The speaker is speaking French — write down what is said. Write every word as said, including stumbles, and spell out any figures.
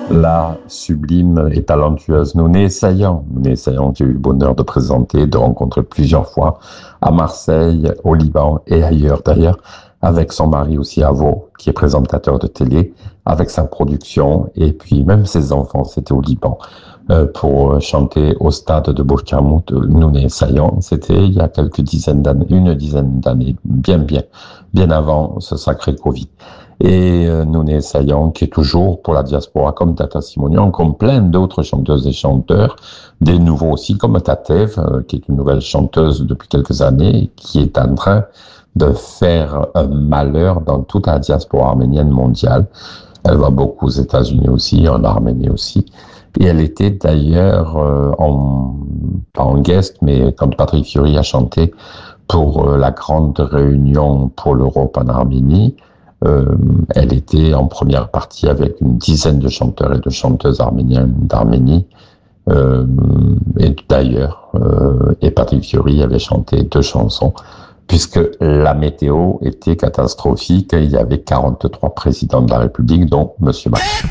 la sublime et talentueuse Nouné Saillant. Nouné Saillant, j'ai eu le bonheur de présenter, de rencontrer plusieurs fois à Marseille, au Liban et ailleurs d'ailleurs, avec son mari aussi Avo, qui est présentateur de télé, avec sa production et puis même ses enfants, c'était au Liban, euh, pour chanter au stade de Bourg-Camout, Nouné Saillant. C'était il y a quelques dizaines d'années, une dizaine d'années, bien, bien, bien avant ce sacré Covid. Et euh, Nouné Saillant, qui est toujours pour la diaspora, comme Tata Simonian, comme plein d'autres chanteuses et chanteurs, des nouveaux aussi, comme Tatev, euh, qui est une nouvelle chanteuse depuis quelques années, qui est en train de faire un malheur dans toute la diaspora arménienne mondiale. Elle va beaucoup aux États-Unis aussi, en Arménie aussi. Et elle était d'ailleurs euh, en, pas en guest, mais quand Patrick Fiori a chanté pour euh, la grande réunion pour l'Europe en Arménie, Euh, elle était en première partie avec une dizaine de chanteurs et de chanteuses arméniennes d'Arménie. Euh, et d'ailleurs, euh, et Patrick Fiori avait chanté deux chansons, puisque la météo était catastrophique. Il y avait quarante-trois présidents de la République, dont Monsieur Macron.